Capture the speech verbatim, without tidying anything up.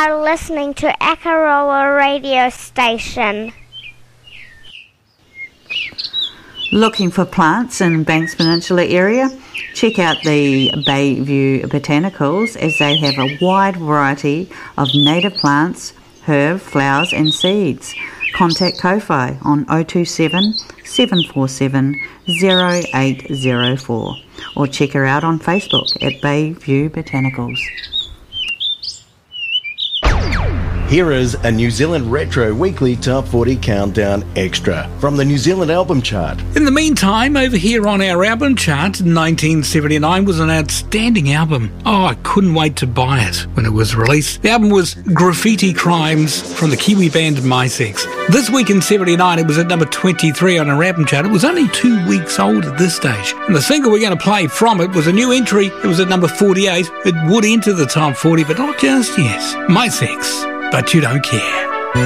are listening to Akaroa radio station. Looking for plants in Banks Peninsula area? Check out the Bayview Botanicals, as they have a wide variety of native plants, herb, flowers and seeds. Contact Ko-Fi on oh two seven, seven four seven, oh eight oh four or check her out on Facebook at Bayview Botanicals. Here is a New Zealand Retro Weekly Top forty Countdown Extra from the New Zealand Album Chart. In the meantime, over here on our album chart, nineteen seventy-nine was an outstanding album. Oh, I couldn't wait to buy it when it was released. The album was Graffiti Crimes from the Kiwi band My Sex. This week in seventy-nine, it was at number twenty-three on our album chart. It was only two weeks old at this stage. And the single we're going to play from it was a new entry. It was at number forty-eight. It would enter the top forty, but not just yet. My Sex. But you don't care.